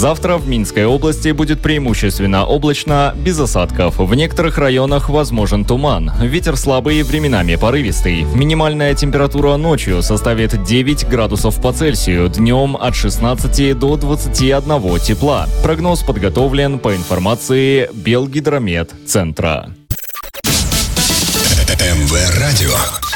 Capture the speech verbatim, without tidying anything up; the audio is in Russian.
Завтра в Минской области будет преимущественно облачно, без осадков. В некоторых районах возможен туман. Ветер слабый, временами порывистый. Минимальная температура ночью составит девять градусов по Цельсию, днем от шестнадцати до двадцати одного тепла. Прогноз подготовлен по информации Белгидромет центра. МВ Радио.